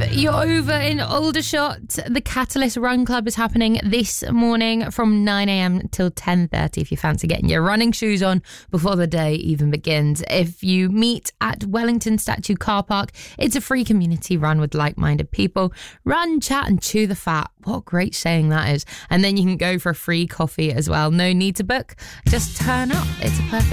you're over in Aldershot, the Catalyst Run Club is happening this morning from 9 a.m. till 10:30 if you fancy getting your running shoes on before the day even begins. If you meet at Wellington Statue Car Park, it's a free community run with like-minded people. Run, chat and chew the fat. What a great saying that is. And then you can go for a free coffee as well. No need to book. Just turn up. It's a perfect